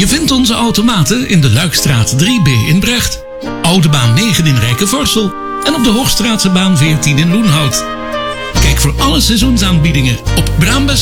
Je vindt onze automaten in de Luikstraat 3B in Brecht, Oude Baan 9 in Rijkenvorsel en op de Hoogstraatse baan 14 in Loenhout. Kijk voor alle seizoensaanbiedingen op Braambest